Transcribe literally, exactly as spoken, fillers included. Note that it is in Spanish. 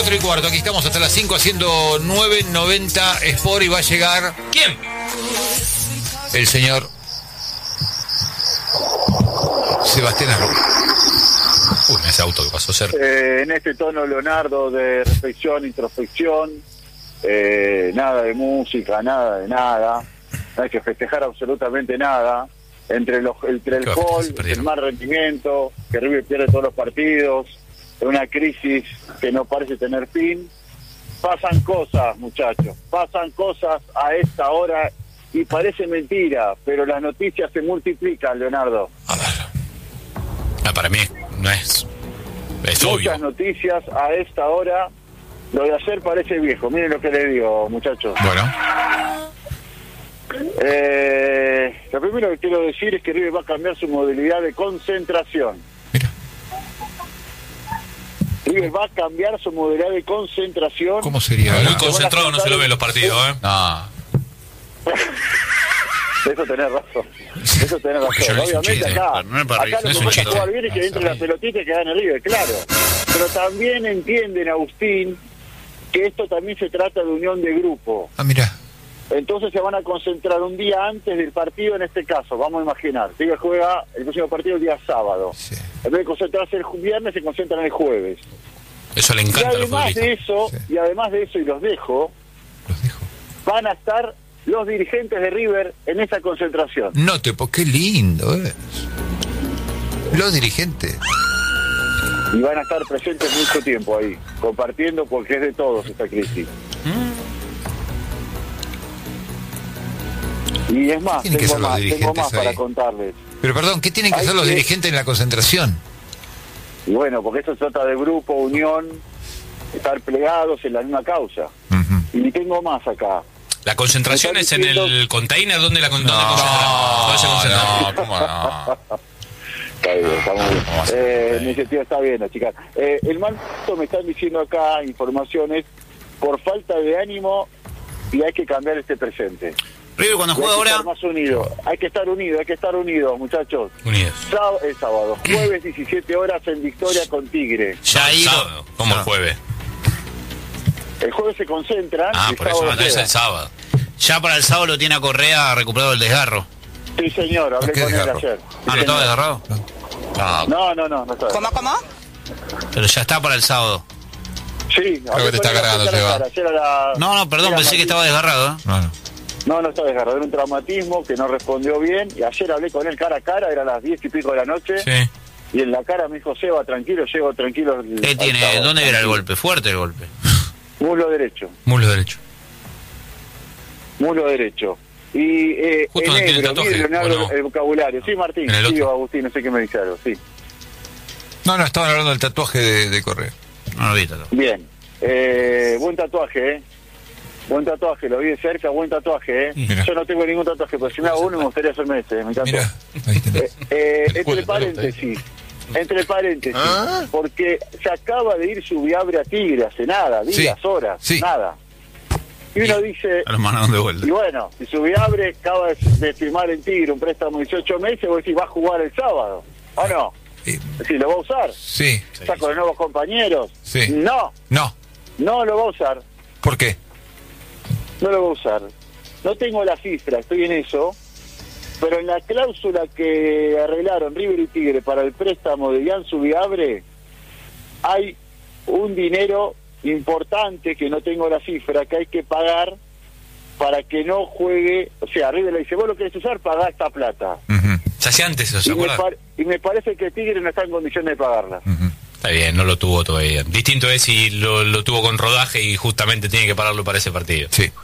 cuatro y cuarto, aquí estamos hasta las cinco haciendo nueve noventa Sport y va a llegar... ¿Quién? El señor Sebastián Arroyo. Uy, ese auto que pasó cerca. Eh, en este tono, Leonardo, de reflexión, introspección, eh, nada de música, nada de nada, no hay que festejar absolutamente nada, entre, los, entre el gol, el mal rendimiento, que River pierde todos los partidos, una crisis que no parece tener fin, pasan cosas, muchachos, pasan cosas a esta hora y parece mentira, pero las noticias se multiplican, Leonardo. A ver. Ah, para mí no es... Es Muchas obvio. noticias a esta hora. Lo de ayer parece viejo. Miren lo que le digo, muchachos. Bueno. Eh, lo primero que quiero decir es que River va a cambiar su modalidad de concentración. Mira. River va a cambiar su modalidad de concentración. ¿Cómo sería? Muy concentrado no se lo ve en los partidos, ¿eh? No. Eso tenés razón. Eso tenés razón. Obviamente acá, acá lo que puede jugar bien es que entre la pelotita y que gane River, claro. Pero también entienden, Agustín, que esto también se trata de unión de grupo. Ah, mira. Entonces se van a concentrar un día antes del partido, en este caso, vamos a imaginar. River juega el próximo partido el día sábado. Sí. En vez de concentrarse el viernes, se concentran el jueves. Eso le encanta a los futbolistas. Y además de eso, sí. y además de eso, y los dejo, los dejo, van a estar los dirigentes de River en esa concentración. No te, pues qué lindo es. Los dirigentes. Y van a estar presentes mucho tiempo ahí, compartiendo, porque es de todos esta crisis. ¿Mm? Y es más, tengo más, tengo más para contarles. Pero perdón, ¿qué tienen que Hay hacer los que... dirigentes en la concentración? Y bueno, porque esto se trata de grupo, unión, estar plegados en la misma causa. Uh-huh. Y tengo más acá. ¿La concentración es diciendo... en el container? ¿Dónde la con... no, ¿Dónde no, ¿Dónde se concentra? No, ¿cómo no? Está bien, está muy bien. Eh, mi sentido está bien, chicas. Eh, el manto me están diciendo acá informaciones por falta de ánimo y hay que cambiar este presente. River cuando juega ahora... Más unido. Hay que estar unidos, hay que estar unidos, muchachos. Unidos. Sábado, el sábado, jueves diecisiete horas en Victoria con Tigre. Ya no, sábado, ¿cómo no. el jueves? El jueves se concentran. Ah, por eso no es el sábado. Ya para el sábado lo tiene a Correa recuperado el desgarro. Sí, señor, hablé con desgarro? él ayer. Ah, ¿no estaba desgarrado? No, no, no, no, no está. ¿Cómo, cómo? Pero ya está para el sábado. Sí, creo que te está cargando, Seba. La... No, no, perdón, pensé que estaba desgarrado, ¿eh? No, no. No, no está desgarrado, era un traumatismo que no respondió bien. Y ayer hablé con él cara a cara, era las diez y pico de la noche. Sí. Y en la cara me dijo, Seba, tranquilo, llego tranquilo. ¿Qué tiene? Sábado. ¿Dónde era el golpe? Fuerte el golpe. Muslo derecho. Muslo derecho. Muslo derecho. Y eh, justo donde tiene el tatuaje, Leonardo, no? el vocabulario. Sí, Martín, sí, Agustín, no sé qué me dice algo, sí. No, no, estaban hablando del tatuaje de, de Correa. No lo vi tatuaje. Bien. Eh, buen tatuaje, ¿eh? Buen tatuaje, lo vi de cerca, buen tatuaje, ¿eh? Mira. Yo no tengo ningún tatuaje, pero si me hago uno me gustaría hacerme ese, me encantó. Mira, ahí eh, eh, entre paréntesis, entre paréntesis, ¿ah? Porque se acaba de ir Subiabre a Tigre hace nada, días, sí. horas, sí. nada. Y uno dice, a los mandaron de vuelta. Y bueno, si Subiabre acaba de firmar en Tigre un préstamo de dieciocho meses, vos decís, va a jugar el sábado, ¿o no? Sí. Si lo va a usar. Sí. ¿Está con los nuevos compañeros? Sí. No. No. No lo va a usar. ¿Por qué? No lo voy a usar. No tengo la cifra, estoy en eso, pero en la cláusula que arreglaron River y Tigre para el préstamo de Ian Subiabre hay un dinero importante que no tengo la cifra, que hay que pagar para que no juegue. O sea, River le dice, vos lo querés usar, pagá esta plata. Uh-huh. Se hacía antes eso, ¿se acuerdan? Y me parece que Tigre no está en condiciones de pagarla. Uh-huh. Está bien, no lo tuvo todavía. Distinto es si lo, lo tuvo con rodaje y justamente tiene que pagarlo para ese partido. Sí.